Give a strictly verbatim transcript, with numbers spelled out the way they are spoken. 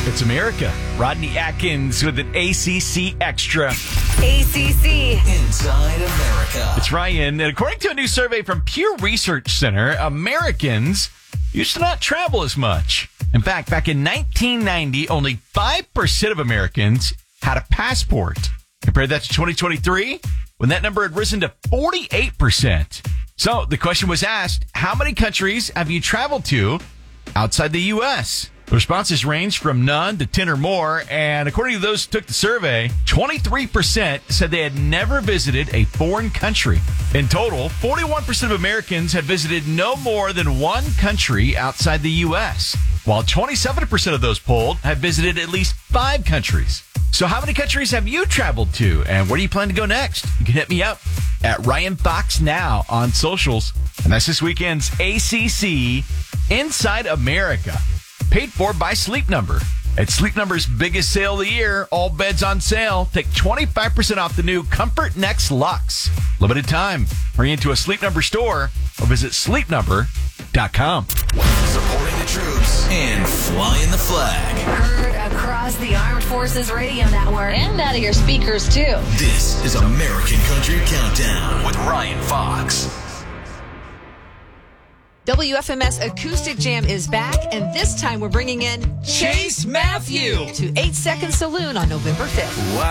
It's America. Rodney Atkins with an A C C Extra. A C C. Inside America. It's Ryan. And according to a new survey from Pew Research Center, Americans used to not travel as much. In fact, back in nineteen ninety, only five percent of Americans had a passport. Compare that to twenty twenty-three, when that number had risen to forty-eight percent. So the question was asked, how many countries have you traveled to outside the U S? The responses ranged from none to ten or more, and according to those who took the survey, twenty-three percent said they had never visited a foreign country. In total, forty-one percent of Americans had visited no more than one country outside the U S, while twenty-seven percent of those polled had visited at least five countries. So how many countries have you traveled to, and where do you plan to go next? You can hit me up at Ryan Fox Now on socials. And that's this weekend's A C C Inside America, paid for by Sleep Number. At Sleep Number's biggest sale of the year, all beds on sale. Take twenty-five percent off the new Comfort Next Luxe. Limited time. Hurry into a Sleep Number store or visit sleep number dot com. Supporting the troops and flying the flag. Heard across the Armed Forces Radio Network. And out of your speakers, too. This is American Country Countdown with Ryan Fox. W F M S Acoustic Jam is back, and this time we're bringing in Chase Matthew to eight second Saloon on November fifth.